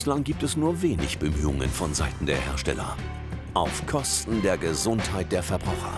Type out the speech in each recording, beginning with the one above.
Bislang gibt es nur wenig Bemühungen von Seiten der Hersteller. Auf Kosten der Gesundheit der Verbraucher.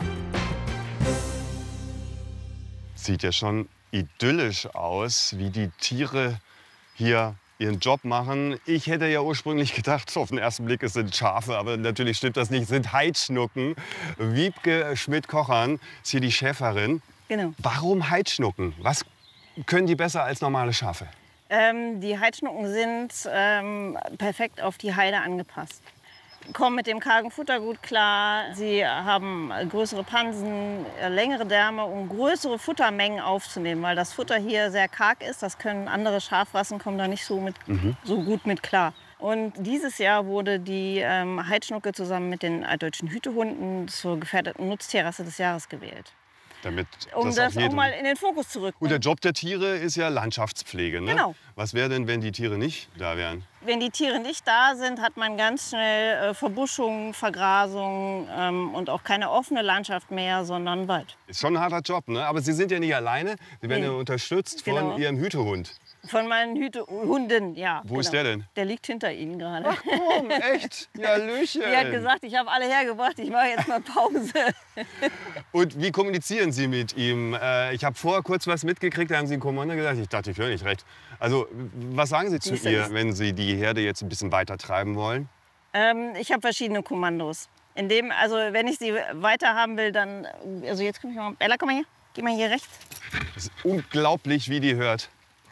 Sieht ja schon idyllisch aus, wie die Tiere hier ihren Job machen. Ich hätte ja ursprünglich gedacht, auf den ersten Blick, es sind Schafe, aber natürlich stimmt das nicht. Es sind Heidschnucken. Wiebke Schmidt-Kochern ist hier die Schäferin. Genau. Warum Heidschnucken? Was können die besser als normale Schafe? Die Heidschnucken sind perfekt auf die Heide angepasst. Kommen mit dem kargen Futter gut klar. Sie haben größere Pansen, längere Därme, um größere Futtermengen aufzunehmen. Weil das Futter hier sehr karg ist. Das können andere Schafrassen, kommen da nicht so gut mit klar. Und dieses Jahr wurde die Heidschnucke zusammen mit den altdeutschen Hütehunden zur gefährdeten Nutztierrasse des Jahres gewählt. Damit um das auch mal in den Fokus zu rücken. Und der Job der Tiere ist ja Landschaftspflege, ne? Genau. Was wäre denn, wenn die Tiere nicht da wären? Wenn die Tiere nicht da sind, hat man ganz schnell Verbuschung, Vergrasung und auch keine offene Landschaft mehr, sondern Wald. Ist schon ein harter Job, ne? Aber Sie sind ja nicht alleine. Sie werden ja unterstützt von Ihrem Hütehund. Von meinen Hunden, ja. Wo ist der denn? Der liegt hinter Ihnen gerade. Ach komm, echt? Ja, Hallöchen. Die hat gesagt, ich habe alle hergebracht, ich mache jetzt mal Pause. Und wie kommunizieren Sie mit ihm? Ich habe vorher kurz was mitgekriegt, da haben Sie ein Kommando gesagt. Ich dachte, ich höre nicht recht. Also, was sagen Sie zu ihr, wenn Sie die Herde jetzt ein bisschen weiter treiben wollen? Ich habe verschiedene Kommandos. Also, wenn ich sie weiter haben will, dann... Also jetzt komme ich mal... Bella, komm mal hier. Geh mal hier rechts. Das ist unglaublich, wie die hört.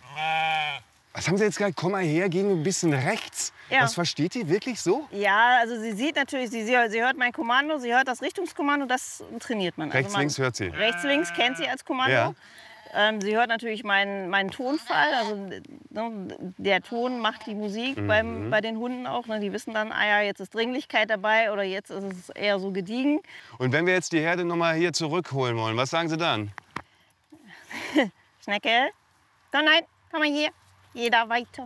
Was haben Sie jetzt gesagt? Komm mal her, gehen ein bisschen rechts. Ja. Das versteht die wirklich so? Ja, also sie sieht natürlich, sie hört mein Kommando, sie hört das Richtungskommando, das trainiert man. Rechts, links hört sie? Rechts, links kennt sie als Kommando. Ja. Sie hört natürlich meinen Tonfall, also der Ton macht die Musik bei den Hunden auch. Ne? Die wissen dann, ah ja, jetzt ist Dringlichkeit dabei oder jetzt ist es eher so gediegen. Und wenn wir jetzt die Herde noch mal hier zurückholen wollen, was sagen Sie dann? Schnecke, komm, nein, komm mal hier, geh da weiter.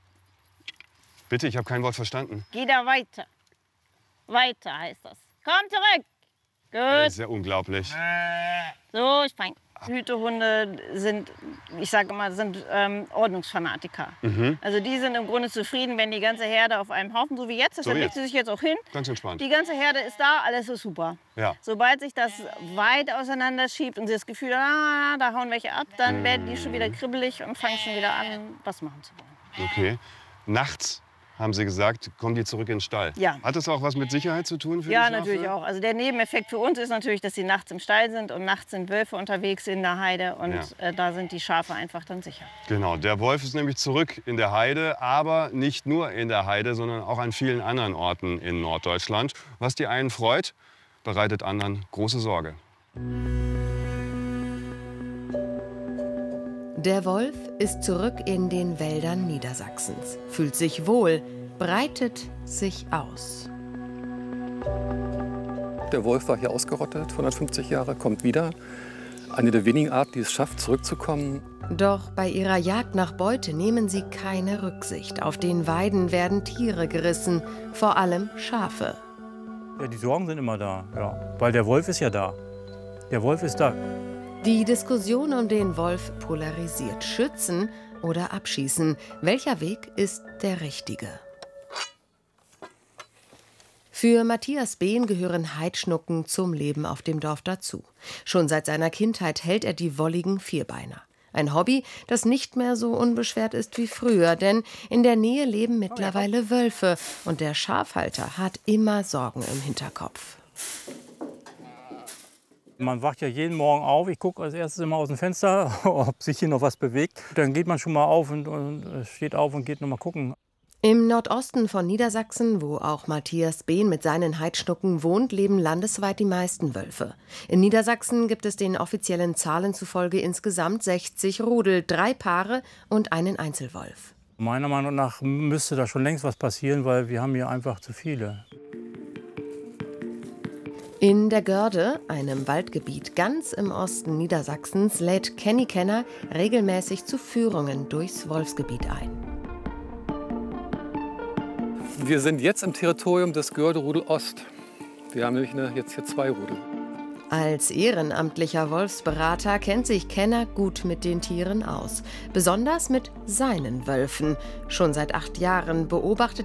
Bitte, ich habe kein Wort verstanden. Geh da weiter. Weiter heißt das. Komm zurück. Gut. Das ist ja unglaublich. So, ich fange. Hütehunde sind, ich sage immer, Ordnungsfanatiker. Also die sind im Grunde zufrieden, wenn die ganze Herde auf einem Haufen, so wie jetzt, deshalb legt sie sich jetzt auch hin. Ganz entspannt. Die ganze Herde ist da, alles ist super. Ja. Sobald sich das weit auseinander schiebt und sie das Gefühl haben, da hauen welche ab, dann werden die schon wieder kribbelig und fangen schon wieder an, was machen zu wollen. Okay. Nachts, haben Sie gesagt, kommen die zurück in den Stall. Ja. Hat das auch was mit Sicherheit zu tun für die Ja, Schafe? natürlich auch. Also der Nebeneffekt für uns ist natürlich, dass sie nachts im Stall sind und nachts sind Wölfe unterwegs in der Heide und da sind die Schafe einfach dann sicher. Genau, der Wolf ist nämlich zurück in der Heide, aber nicht nur in der Heide, sondern auch an vielen anderen Orten in Norddeutschland. Was die einen freut, bereitet anderen große Sorge. Der Wolf ist zurück in den Wäldern Niedersachsens, fühlt sich wohl, breitet sich aus. Der Wolf war hier ausgerottet, 150 Jahre, kommt wieder. Eine der wenigen Arten, die es schafft, zurückzukommen. Doch bei ihrer Jagd nach Beute nehmen sie keine Rücksicht. Auf den Weiden werden Tiere gerissen, vor allem Schafe. Ja, die Sorgen sind immer da, ja. Weil der Wolf ist ja da. Der Wolf ist da. Die Diskussion um den Wolf polarisiert. Schützen oder abschießen? Welcher Weg ist der richtige? Für Matthias Behn gehören Heidschnucken zum Leben auf dem Dorf dazu. Schon seit seiner Kindheit hält er die wolligen Vierbeiner. Ein Hobby, das nicht mehr so unbeschwert ist wie früher, denn in der Nähe leben mittlerweile Wölfe und der Schafhalter hat immer Sorgen im Hinterkopf. Man wacht ja jeden Morgen auf. Ich gucke als erstes immer aus dem Fenster, ob sich hier noch was bewegt. Dann geht man schon mal auf und steht auf und geht noch mal gucken. Im Nordosten von Niedersachsen, wo auch Matthias Behn mit seinen Heidschnucken wohnt, leben landesweit die meisten Wölfe. In Niedersachsen gibt es den offiziellen Zahlen zufolge insgesamt 60 Rudel, 3 Paare und einen Einzelwolf. Meiner Meinung nach müsste da schon längst was passieren, weil wir haben hier einfach zu viele. In der Görde, einem Waldgebiet ganz im Osten Niedersachsens, lädt Kenny Kenner regelmäßig zu Führungen durchs Wolfsgebiet ein. Wir sind jetzt im Territorium des Görde-Rudel Ost. Wir haben nämlich jetzt hier 2 Rudel. Als ehrenamtlicher Wolfsberater kennt sich Kenner gut mit den Tieren aus. Besonders mit seinen Wölfen. Schon seit 8 Jahren beobachtet